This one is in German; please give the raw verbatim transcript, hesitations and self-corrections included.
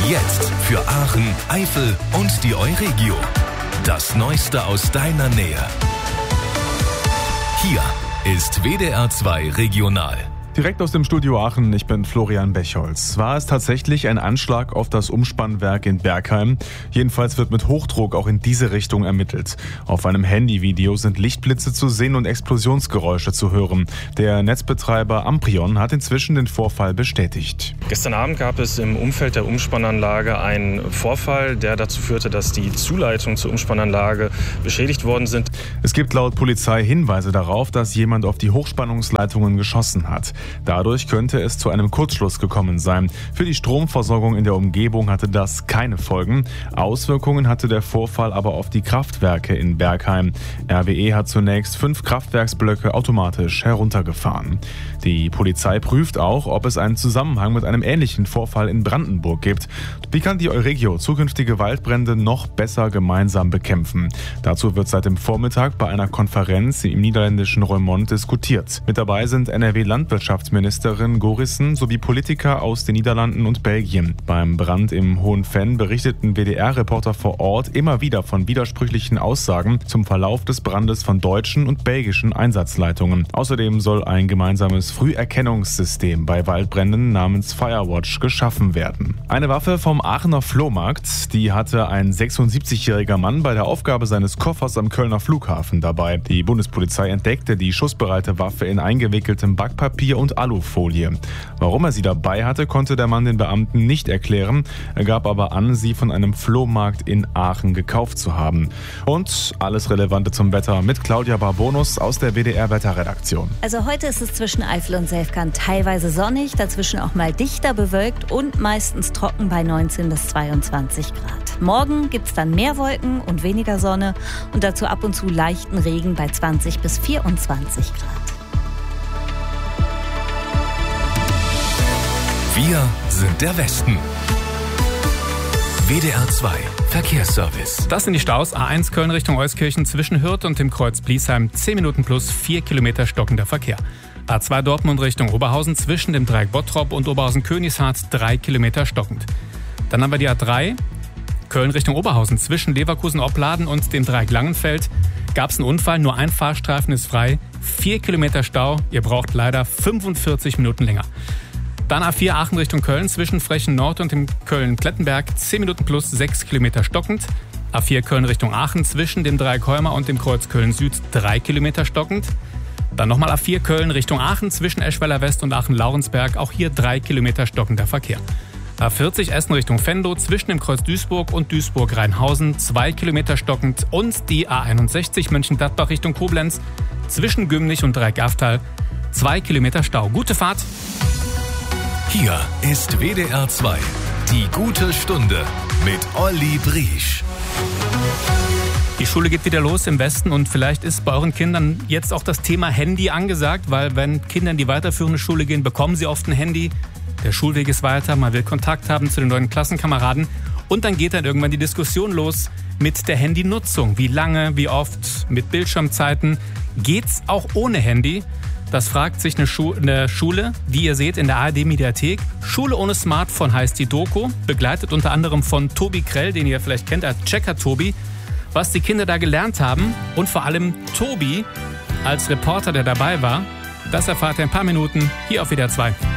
Jetzt für Aachen, Eifel und die Euregio. Das Neueste aus deiner Nähe. Hier ist W D R zwei Regional. Direkt aus dem Studio Aachen, ich bin Florian Bechholz. War es tatsächlich ein Anschlag auf das Umspannwerk in Bergheim? Jedenfalls wird mit Hochdruck auch in diese Richtung ermittelt. Auf einem Handyvideo sind Lichtblitze zu sehen und Explosionsgeräusche zu hören. Der Netzbetreiber Amprion hat inzwischen den Vorfall bestätigt. Gestern Abend gab es im Umfeld der Umspannanlage einen Vorfall, der dazu führte, dass die Zuleitungen zur Umspannanlage beschädigt worden sind. Es gibt laut Polizei Hinweise darauf, dass jemand auf die Hochspannungsleitungen geschossen hat. Dadurch könnte es zu einem Kurzschluss gekommen sein. Für die Stromversorgung in der Umgebung hatte das keine Folgen. Auswirkungen hatte der Vorfall aber auf die Kraftwerke in Bergheim. R W E hat zunächst fünf Kraftwerksblöcke automatisch heruntergefahren. Die Polizei prüft auch, ob es einen Zusammenhang mit einem ähnlichen Vorfall in Brandenburg gibt. Wie kann die Euregio zukünftige Waldbrände noch besser gemeinsam bekämpfen? Dazu wird seit dem Vormittag bei einer Konferenz im niederländischen Roermond diskutiert. Mit dabei sind N R W-Landwirtschaftsministerin Gorissen sowie Politiker aus den Niederlanden und Belgien. Beim Brand im Hohenvenn berichteten W D R-Reporter vor Ort immer wieder von widersprüchlichen Aussagen zum Verlauf des Brandes von deutschen und belgischen Einsatzleitungen. Außerdem soll ein gemeinsames Früherkennungssystem bei Waldbränden namens Firewatch geschaffen werden. Eine Waffe vom Aachener Flohmarkt, die hatte ein sechsundsiebzigjähriger Mann bei der Aufgabe seines Koffers am Kölner Flughafen dabei. Die Bundespolizei entdeckte die schussbereite Waffe in eingewickeltem Backpapier und Alufolie. Warum er sie dabei hatte, konnte der Mann den Beamten nicht erklären. Er gab aber an, sie von einem Flohmarkt in Aachen gekauft zu haben. Und alles Relevante zum Wetter mit Claudia Barbonus aus der W D R-Wetterredaktion. Also heute ist es zwischen Eifel und Selfkant teilweise sonnig, dazwischen auch mal dichter bewölkt und meistens trocken bei neunzehn bis zweiundzwanzig Grad. Morgen gibt es dann mehr Wolken und weniger Sonne und dazu ab und zu leichten Regen bei zwanzig bis vierundzwanzig Grad. Wir sind der Westen. W D R zwei Verkehrsservice. Das sind die Staus. A eins Köln Richtung Euskirchen zwischen Hürth und dem Kreuz Bliesheim. zehn Minuten plus vier Kilometer stockender Verkehr. A zwei Dortmund Richtung Oberhausen zwischen dem Dreieck Bottrop und Oberhausen-Königshardt drei Kilometer stockend. Dann haben wir die A drei Köln Richtung Oberhausen zwischen Leverkusen-Opladen und dem Dreieck Langenfeld. Gab es einen Unfall, nur ein Fahrstreifen ist frei. vier Kilometer Stau. Ihr braucht leider fünfundvierzig Minuten länger. Dann A vier Aachen Richtung Köln zwischen Frechen Nord und dem Köln-Klettenberg zehn Minuten plus sechs Kilometer stockend. A vier Köln Richtung Aachen zwischen dem Dreieck Heumer und dem Kreuz Köln-Süd drei Kilometer stockend. Dann nochmal A vier Köln Richtung Aachen zwischen Eschweiler West und Aachen-Laurensberg, auch hier drei Kilometer stockender Verkehr. A vierzig Essen Richtung Venlo zwischen dem Kreuz Duisburg und Duisburg-Rheinhausen zwei Kilometer stockend und die A einundsechzig Mönchengladbach Richtung Koblenz zwischen Gümlich und Dreieck-Aftal zwei Kilometer Stau. Gute Fahrt! Hier ist W D R zwei, die gute Stunde mit Olli Briesch. Die Schule geht wieder los im Westen und vielleicht ist bei euren Kindern jetzt auch das Thema Handy angesagt, weil wenn Kinder in die weiterführende Schule gehen, bekommen sie oft ein Handy. Der Schulweg ist weiter, man will Kontakt haben zu den neuen Klassenkameraden und dann geht dann irgendwann die Diskussion los mit der Handynutzung. Wie lange, wie oft, mit Bildschirmzeiten. Geht's auch ohne Handy? Das fragt sich eine, Schu- eine Schule, wie ihr seht in der A R D-Mediathek. Schule ohne Smartphone heißt die Doku, begleitet unter anderem von Tobi Krell, den ihr vielleicht kennt als Checker Tobi. Was die Kinder da gelernt haben und vor allem Tobi als Reporter, der dabei war, das erfahrt ihr in ein paar Minuten hier auf W D R zwei.